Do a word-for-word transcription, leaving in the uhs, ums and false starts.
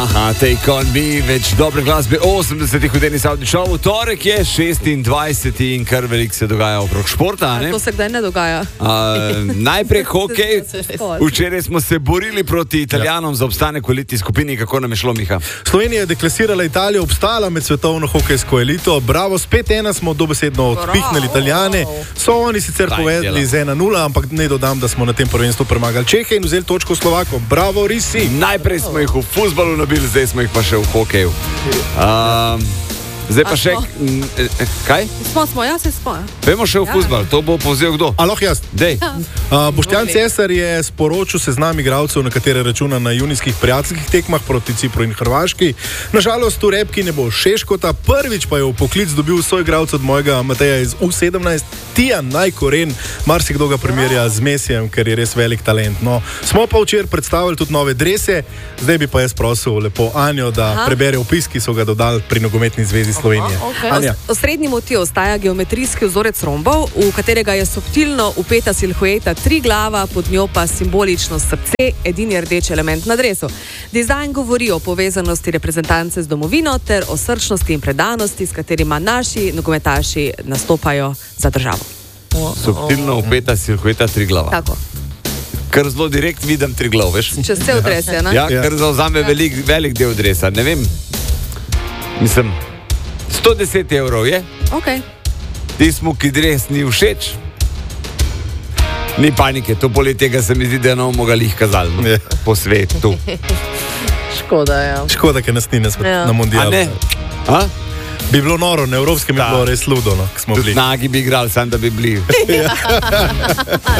Aha, Take On Me, več dobre glasbe osemdesetih v Deni Saudi Show. Torek je šestindvajseti in kar veliko se dogaja okrog športa. To se kdaj ne dogaja. Uh, najprej hokej. Včeraj smo se borili proti Italijanom za obstanek v elitni skupini. Kako nam je šlo, Miha? Slovenija je deklasirala Italijo, obstala med svetovno hokejsko elito. Bravo, spet ena smo dobesedno odpihnili Italijane. So oni sicer povedali z ena nula, ampak ne dodam, da smo na tem prvenstvu premagali Čehe in vzeli točko Slovakom. Bravo, Risi! Najprej smo jih v fuzbalu nabili, zdaj smo jih pa še v hokeju. Um, zdaj pa še... Kaj? Smo, smo, ja se smo. Vemo še v ja. fuzbal, to bo povzel kdo? Aloh, jaz. Dej. Uh, Boštjan Cesar je sporočil seznam igralcev, na katere računa na junijskih prijateljskih tekmah proti Cipru in Hrvaški. Nažalost, v repki ne bo Šeškota, prvič pa je v poklic dobil svoj igralec od mojega Mateja iz U sedemnajst, Tijan Najkoren. Marsikdo ga primerja z Mesijem, ker je res velik talent. No, smo pa včeraj predstavili tudi nove drese, zdaj bi pa jaz prosil lepo Anjo, da Aha. prebere opis, ki so ga dodali pri Nogometni zvezi Slovenije. Aha, okay. Osrednji motiv ostaja geometrijski vzorec rombov, v katerega je subtilno upeta silhueta tri glava, pod njo pa simbolično srce, edini rdeč element na dresu. Dizajn govori o povezanosti reprezentance z domovino ter o srčnosti in predanosti, s katerima naši nogometaši nastopajo za državo. Subtilno upeta silhueta tri glava. Tako. Kar zelo direkt vidim tri glav, veš? Čez cel dres je, ne? Ja, ker zauzame velik, velik del dresa, ne vem. Mislim, sto deset evrov je. Ok. Tismu, ki dres ni všeč, ni panike, to poletje tega se mi zdi, da je novo mogli jih kazali no, po svetu. Škoda, ja. Škoda, ker nas ni na, ja. na mundialu. A ne? A? Bi bilo noro, na evropskem bi bilo res ludo, no, ko smo bili. Tudi nagi bi igrali, sam da bi bili.